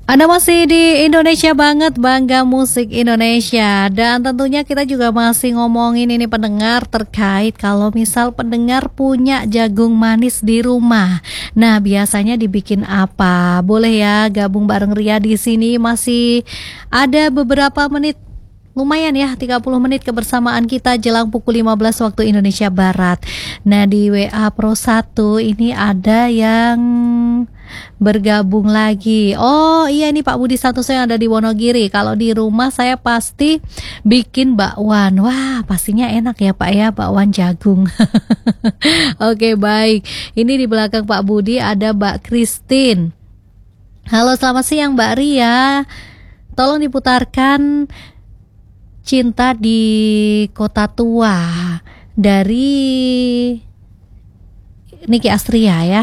Anda masih di Indonesia banget, Bangga Musik Indonesia. Dan tentunya kita juga masih ngomongin ini pendengar terkait kalau misal pendengar punya jagung manis di rumah. Nah, biasanya dibikin apa? Boleh ya gabung bareng Ria di sini, masih ada beberapa menit. Lumayan ya, 30 menit kebersamaan kita jelang pukul 15 waktu Indonesia Barat. Nah, di WA Pro 1 ini ada yang bergabung lagi. Oh iya, ini Pak Budi Santoso yang ada di Wonogiri. Kalau di rumah saya pasti bikin bakwan. Wah, pastinya enak ya Pak ya, bakwan jagung. Oke, baik. Ini di belakang Pak Budi ada Mbak Christine. Halo, selamat siang Mbak Ria. Tolong diputarkan Cinta di Kota Tua dari Niki Astria ya.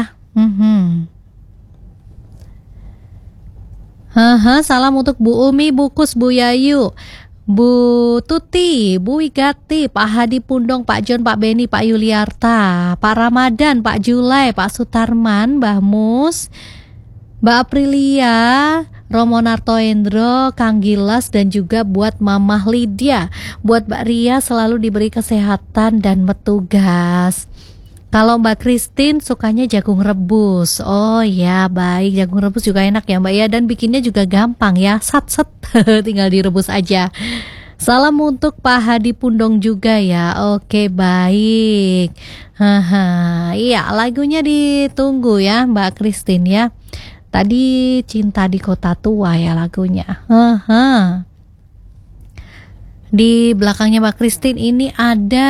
Salam untuk Bu Umi, Bu Kus, Bu Yayu, Bu Tuti, Bu Wigati, Pak Hadi Pundong, Pak John, Pak Beni, Pak Yuliarta, Pak Ramadan, Pak Julai, Pak Sutarman, Mbah Mus, Mbak Aprilia, Romo Nartoendro, Kang Gilas, dan juga buat Mamah Lydia. Buat Mbak Ria selalu diberi kesehatan dan bertugas. Kalau Mbak Christine sukanya jagung rebus. Oh ya, baik, jagung rebus juga enak ya Mbak ya, dan bikinnya juga gampang ya, sat-set tinggal direbus aja. Salam untuk Pak Hadi Pundong juga ya. Oke, baik. Iya, lagunya ditunggu ya Mbak Christine ya. Tadi Cinta di Kota Tua ya lagunya. Di belakangnya Mbak Christine ini ada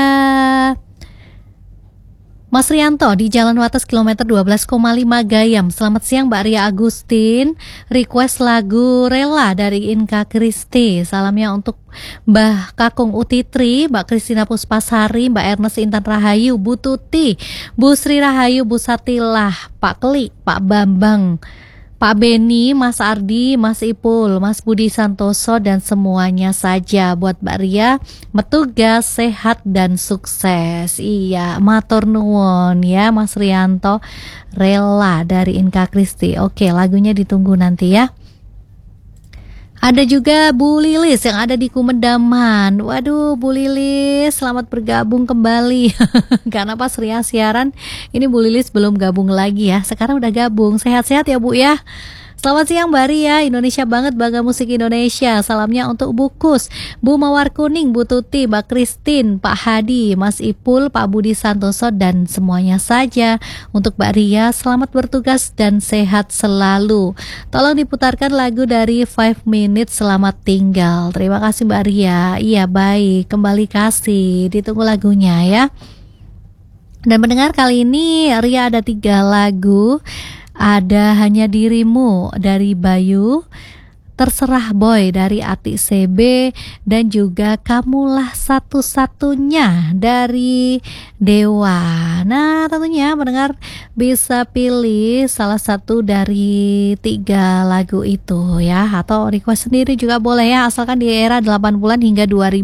Mas Rianto di Jalan Wates kilometer 12,5 Gayam. Selamat siang Mbak Ria Agustin. Request lagu Rela dari Inka Kristi. Salamnya untuk Mbah Kakung Utitri, Mbak Kristina Puspasari, Mbak Ernest Intan Rahayu, Bu Tuti, Bu Sri Rahayu, Bu Satilah, Pak Kli, Pak Bambang, Pak Beni, Mas Ardi, Mas Ipul, Mas Budi Santoso, dan semuanya saja. Buat Mbak Ria, bertugas sehat dan sukses. Iya, matur nuwun ya Mas Rianto. Rela dari Inka Kristi. Oke, lagunya ditunggu nanti ya. Ada juga Bu Lilis yang ada di Kumendaman. Waduh, Bu Lilis, selamat bergabung kembali. Karena pas Ria siaran, ini Bu Lilis belum gabung lagi ya. Sekarang udah gabung. Sehat-sehat ya Bu ya. Selamat siang Mbak Ria, Indonesia banget, Bangga Musik Indonesia. Salamnya untuk Bu Kus, Bu Mawar Kuning, Bu Tuti, Mbak Christine, Pak Hadi, Mas Ipul, Pak Budi Santoso, dan semuanya saja. Untuk Mbak Ria, selamat bertugas dan sehat selalu. Tolong diputarkan lagu dari 5 Minutes Selamat Tinggal. Terima kasih Mbak Ria. Iya baik, kembali kasih. Ditunggu lagunya ya. Dan mendengar kali ini Ria ada 3 lagu. Ada Hanya Dirimu dari Bayu, Terserah Boy dari Ati CB, dan juga Kamulah Satu-Satunya dari Dewa. Nah, tentunya mendengar bisa pilih salah satu dari 3 lagu itu ya, atau request sendiri juga boleh ya, asalkan di era 80-an hingga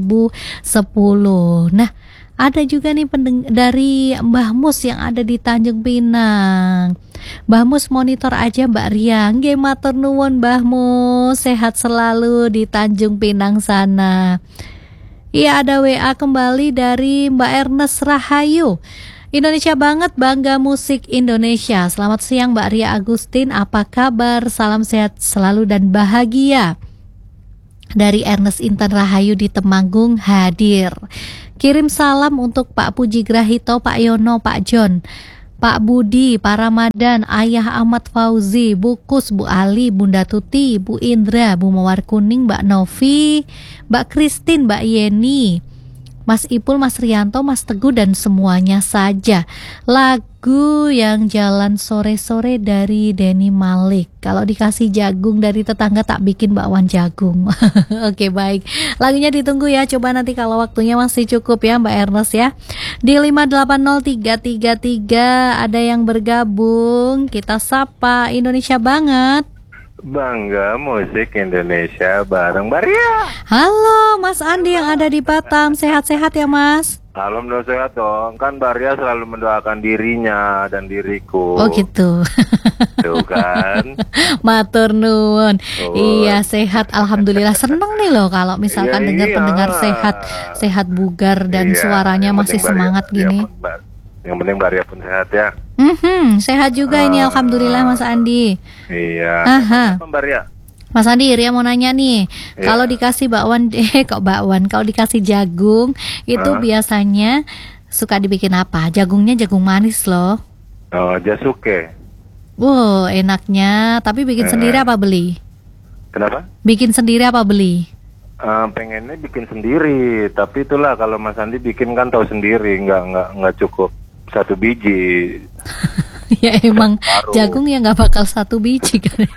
2010. Nah, ada juga nih dari Mbah Mus yang ada di Tanjung Pinang. Mbah Mus monitor aja Mbak Ria. Nggih matur nuwun Mbah Mus, sehat selalu di Tanjung Pinang sana. Iya, ada WA kembali dari Mbak Ernest Rahayu. Indonesia banget, Bangga Musik Indonesia. Selamat siang Mbak Ria Agustin, apa kabar? Salam sehat selalu dan bahagia. Dari Ernest Intan Rahayu di Temanggung hadir. Kirim salam untuk Pak Puji Grahito, Pak Yono, Pak John, Pak Budi, Pak Ramadan, Ayah Ahmad Fauzi, Bu Kus, Bu Ali, Bunda Tuti, Bu Indra, Bu Mawar Kuning, Mbak Novi, Mbak Christine, Mbak Yeni, Mas Ipul, Mas Rianto, Mas Teguh, dan semuanya saja. Lagu yang Jalan Sore-Sore dari Denny Malik. Kalau dikasih jagung dari tetangga tak bikin bakwan jagung. Oke baik, lagunya ditunggu ya. Coba nanti kalau waktunya masih cukup ya Mbak Ernest ya. Di 580333 ada yang bergabung. Kita sapa. Indonesia banget, Bangga Musik Indonesia bareng Baria. halo Mas Andi yang ada di Batam. Sehat-sehat ya Mas? Alhamdulillah sehat dong. Kan Baria selalu mendoakan dirinya dan diriku. Oh gitu. Tuh kan. Matur nuwun. Oh. Iya, sehat. Alhamdulillah, seneng nih loh kalau misalkan Iya, dengar iya. pendengar sehat, sehat bugar dan Iya, suaranya yang masih penting Mbak semangat Ria gini. pun, yang penting Mbak Ria pun sehat ya. Sehat juga ini, Ah. alhamdulillah Mas Andi. Iya. Aha. Apa Mbak Ria? Mas Andi, Ria mau nanya nih, Iya. kalau dikasih bakwan, kok bakwan, kalau dikasih jagung, itu Hah? biasanya suka dibikin apa? Jagungnya jagung manis loh. Oh, Jasuke. Wow, enaknya. Tapi bikin sendiri apa beli? Kenapa? Bikin sendiri apa beli? Pengennya bikin sendiri, tapi itulah kalau Mas Andi bikin kan tahu sendiri, nggak cukup satu biji. Ya emang Karung. jagung ya nggak bakal satu biji kan ya.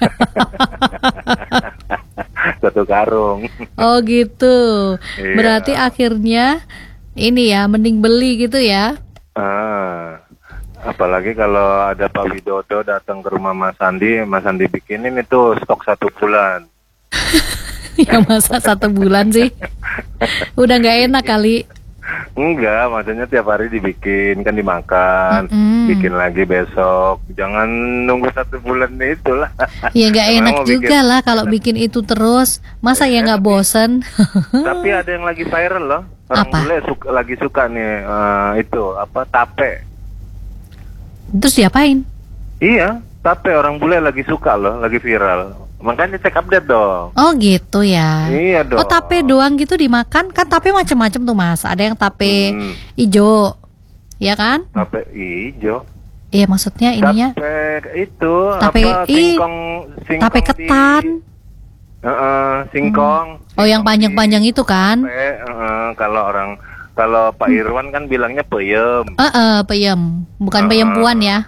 Satu karung. Oh gitu. Iya. Berarti akhirnya ini ya mending beli gitu ya. Apalagi kalau ada Pak Widodo datang ke rumah Mas Andi bikinin itu stok 1 bulan. Ya masa 1 bulan sih. Udah nggak enak kali. Enggak, maksudnya tiap hari dibikin, kan dimakan, bikin lagi besok. Jangan nunggu 1 bulan itulah. Ya nggak Emang enak mau juga lah kalau bikin itu terus. Masa ya nggak bosen? Tapi ada yang lagi viral loh. Orang Apa? bule lagi suka nih itu apa tape. Terus diapain? Iya, tape orang bule lagi suka loh, lagi viral. Makanya cek update dong. Oh gitu ya. Iya dong. Oh tape doang gitu dimakan? Kan tape macam-macam tuh Mas. Ada yang tape ijo, ya kan? Tape hijau. Iya maksudnya ininya Tape itu tape apa singkong tape ketan. Singkong. Oh yang panjang-panjang itu kan? Kalau Pak Irwan kan bilangnya peyem. Peyem, bukan peyempuan ya.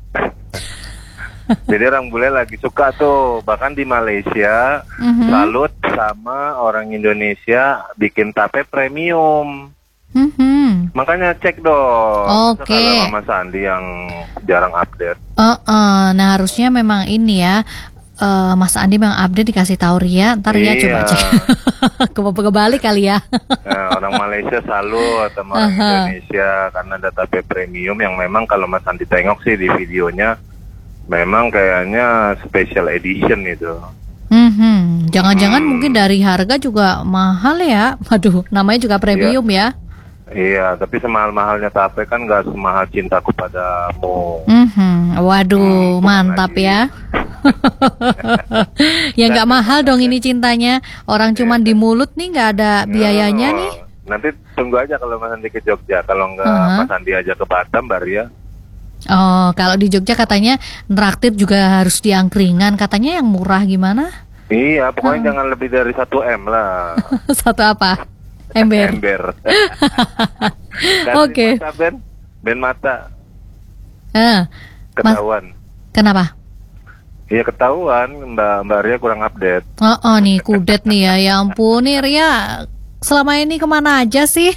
Jadi orang bule lagi suka tuh, bahkan di Malaysia salut sama orang Indonesia bikin tape premium. Makanya cek dong. Oke. Kalau Mas Andi yang jarang update. Nah harusnya memang ini ya. Mas Andi memang update dikasih tahu Ria, ntar Ria coba cek. Kebalik kali ya. Nah, orang Malaysia salut sama orang Indonesia karena ada tape premium yang memang kalau Mas Andi tengok sih di videonya memang kayaknya special edition itu. Jangan-jangan mungkin dari harga juga mahal ya. Waduh, namanya juga premium ya. Iya, tapi semahal-mahalnya tape kan gak semahal cintaku padamu. Waduh, mantap ya. Ya nggak mahal dong ini cintanya. Orang cuman di mulut nih nggak ada biayanya nih. Nanti tunggu aja kalau Mas Andi ke Jogja. Kalau nggak Mas Andi aja ke Batam, Baria. Oh, kalau di Jogja katanya traktir juga harus di angkringan. Katanya yang murah gimana? Iya, pokoknya jangan lebih dari 1 M lah. Satu apa? Ember. Ember. Oke. Ben mata. Mas, Ketahuan. kenapa? Iya ketahuan, Mbak Ria kurang update. Oh nih kudet nih ya. Ya ampun nih Ria. Selama ini kemana aja sih?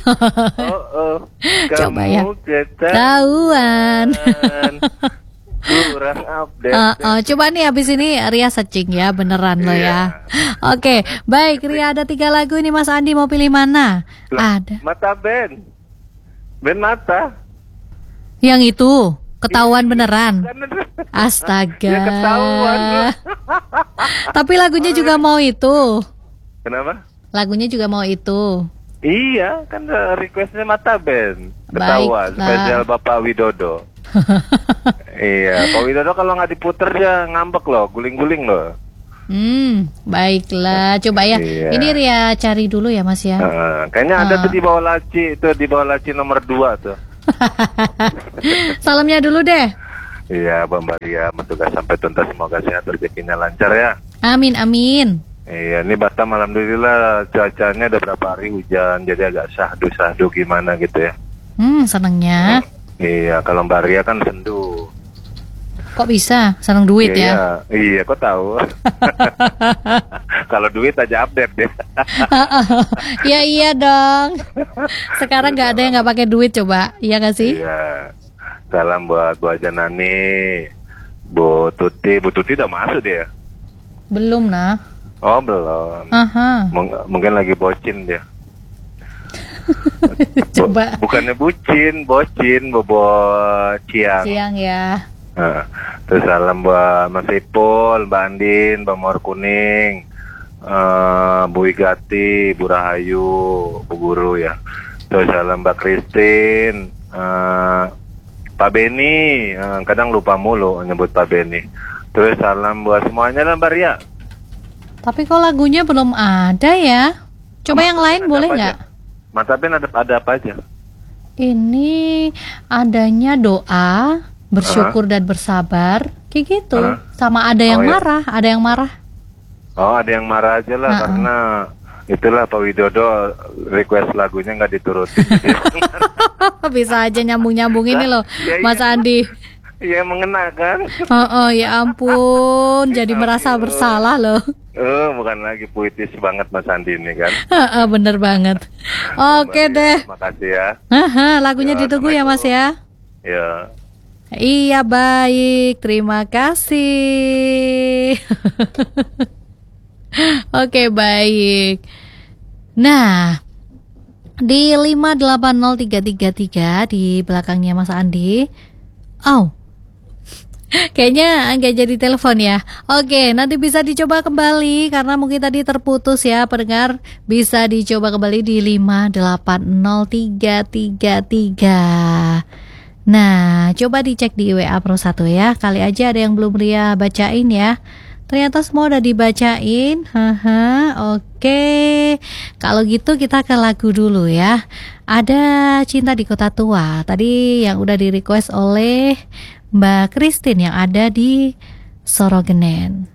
Coba ya. Ketahuan. Kurang update. Coba nih habis ini Ria searching ya, beneran lo ya. Oke, baik Ria ada 3 lagu ini Mas Andi mau pilih mana? Ada. Mata Ben mata. Yang itu ketahuan beneran. Astaga. Ya ketahuan. Tapi lagunya juga mau itu. Kenapa? Lagunya juga mau itu. Iya, kan requestnya Mata Ben. Ketahuan. Baiklah. Spesial Bapak Widodo. Iya, Pak Widodo kalau nggak diputer dia ngambek loh, guling-guling loh. Baiklah, coba ya. Iya. Ini Ria cari dulu ya Mas ya. Kayaknya ada tuh di bawah laci, itu di bawah laci nomor 2 tuh. Salamnya dulu deh. Iya, Bang Maria, bertugas sampai tuntas, semoga sehat, rezekinya lancar ya. Amin amin. Iya, ini Batam alhamdulillah cuacanya udah berapa hari hujan, jadi agak sahdu gimana gitu ya. Senengnya. Iya, kalau Mbak Ria kan sendu. Kok bisa? Seneng duit ya? Iya, kok tahu. Kalau duit aja update deh. Ya iya dong. Sekarang nggak ada yang nggak pakai duit coba, iya nggak sih? Iya. Salam buat Bu Aja Nani, Bu Tuti udah masuk dia. Belum nah. Oh belum. Mungkin lagi bocin dia. Coba. Bukannya bocin, bobo ciang. Siang ya. Terus salam buat Mas Ipul, Mbak Andin, Mbak Mawar Kuning, Bu Igati, Bu Rahayu, Bu Guru ya. Terus salam Mbak Christine, Pak Beni, kadang lupa mulu nyebut Pak Beni. Terus salam buat semuanya lah Mbak Ria. Tapi kok lagunya belum ada ya? Coba yang lain boleh nggak? Mata Ben ada apa aja? Ini adanya doa, bersyukur dan bersabar, kayak gitu. Sama ada yang marah, ada yang marah. Oh, ada yang marah aja lah karena itulah Pak Widodo request lagunya nggak diturutin. Bisa aja nyambung ini loh, Mas Andi. Iya mengenakan. Ya ampun, jadi merasa bersalah loh. Bukan lagi puitis banget Mas Andi ini kan. Bener banget. Oke deh. Makasih ya. Lagunya ditunggu ya Mas ya. Ya. Iya baik, terima kasih. Oke baik. Nah, di 580333 di belakangnya Mas Andi. Kayaknya nggak jadi telepon ya. Oke, nanti bisa dicoba kembali karena mungkin tadi terputus ya pendengar. Bisa dicoba kembali di 580333. Nah, coba dicek di WA Pro 1 ya. Kali aja ada yang belum Ria bacain ya. Ternyata semua udah dibacain. Oke. Kalau gitu kita ke lagu dulu ya. Ada Cinta di Kota Tua. Tadi yang udah di request oleh Mbak Christine yang ada di Sorogenen.